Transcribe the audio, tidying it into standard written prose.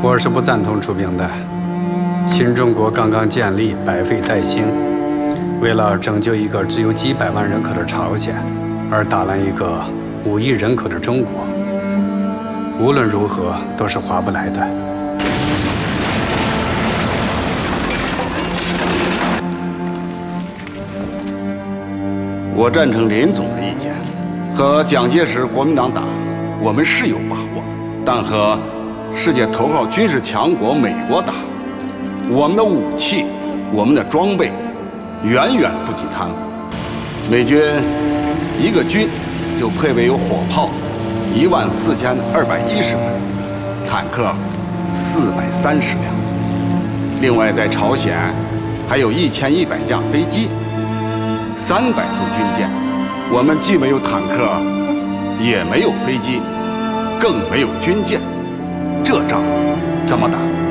我是不赞同出兵的。新中国刚刚建立，百废待兴，为了拯救一个只有几百万人口的朝鲜，而打烂一个5亿人口的中国，无论如何都是划不来的。 我赞成林总的意见，和蒋介石国民党打，我们是有把握的，但和世界头号军事强国美国打，我们的武器、我们的装备远远不及他们。美军一个军就配备有火炮14210门，坦克430辆，另外在朝鲜还有1100架飞机，300艘军舰。我们既没有坦克，也没有飞机，更没有军舰，这仗怎么打？